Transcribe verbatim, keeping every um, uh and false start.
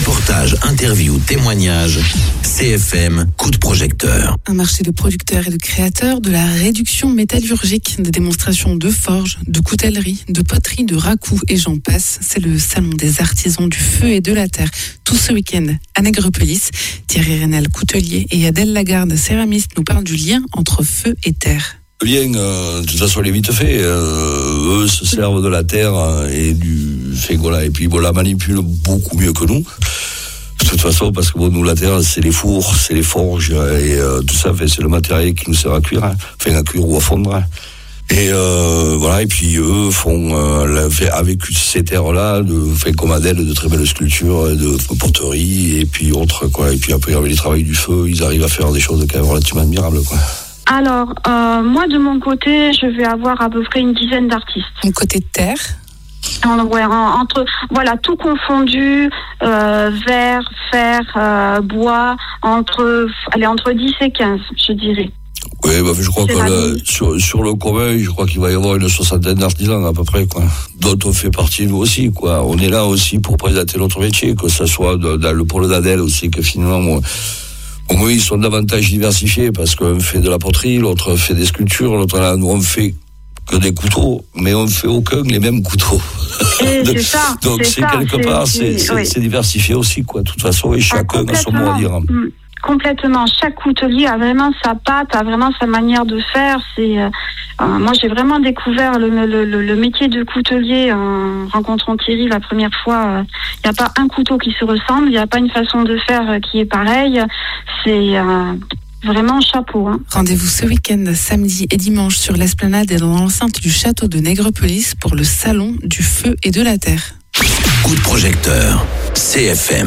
Reportages, interviews, témoignages. C F M, coup de projecteur. Un marché de producteurs et de créateurs, de la réduction métallurgique, des démonstrations de forge, de coutellerie, de poterie, de racoup et j'en passe. C'est le salon des artisans du feu et de la terre. Tout ce week-end à Nègrepelisse. Thierry Rénal, coutelier, et Adèle Lagarde, céramiste, nous parlent du lien entre feu et terre. Le lien, euh, de toute façon, il est vite fait. Euh, eux se servent de la terre et du fait, voilà, et puis bon, la manipulent beaucoup mieux que nous. De toute façon, parce que bon, nous, la terre, c'est les fours, c'est les forges et euh, tout ça, fait, c'est le matériel qui nous sert à cuire, hein, enfin à cuire ou à fondre. Hein. Et euh, voilà, et puis eux font euh, la, fait, avec ces terres-là, de, fait comme Adèle, de très belles sculptures, de porterie et puis autres, quoi. Et puis après, avec les travaux du feu, ils arrivent à faire des choses quand même relativement admirables, quoi. Alors, euh, moi, de mon côté, je vais avoir à peu près une dizaine d'artistes. Donc, côté terre en, ouais, en, entre, voilà, tout confondu, euh, verre, fer, euh, bois, entre, allez, entre dix et quinze, je dirais. Oui, bah, je crois C'est que là, vie. sur, sur le commun, je crois qu'il va y avoir une soixantaine d'artisans à peu près, quoi. Dont on fait partie, nous aussi, quoi. On est là aussi pour présenter notre métier, que ce soit de, dans le pôle d'Adèle aussi, que finalement, moi, au moins, ils sont davantage diversifiés parce qu'on fait de la poterie, l'autre fait des sculptures, l'autre là, nous on fait que des couteaux, mais on fait aucun les mêmes couteaux. Et donc c'est ça. donc c'est, c'est ça, quelque c'est, part, c'est, c'est, c'est, oui. c'est diversifié aussi, quoi. De toute façon, et chacun ah, a son mot à dire. Mmh. Complètement. Chaque coutelier a vraiment sa patte, a vraiment sa manière de faire. C'est, euh, euh, moi, j'ai vraiment découvert le, le, le, le métier de coutelier en rencontrant Thierry la première fois. Il n'y a pas un couteau qui se ressemble, il n'y a pas une façon de faire qui est pareille. C'est euh, vraiment chapeau. Hein. Rendez-vous ce week-end, samedi et dimanche, sur l'esplanade et dans l'enceinte du château de Nègrepelisse pour le salon du feu et de la terre. Coup de projecteur. C F M.